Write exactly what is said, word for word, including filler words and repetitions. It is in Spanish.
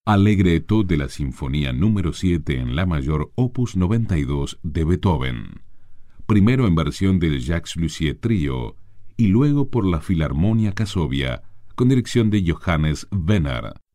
Allegretto de la Sinfonía número siete en La mayor, opus noventa y dos de Beethoven, primero en versión del Jacques Lussier Trío y luego por la Filarmonia Casovia con dirección de Johannes Wenner.